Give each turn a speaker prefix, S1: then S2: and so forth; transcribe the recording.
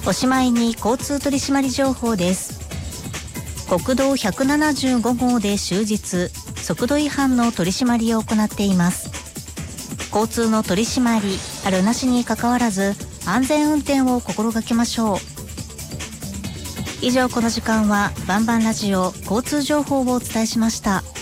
S1: おしまいに交通取締り情報です。国道175号で終日速度違反の取り締まりを行っています。交通の取り締まりあるなしにかかわらず安全運転を心がけましょう。以上、この時間はバンバンラジオ交通情報をお伝えしました。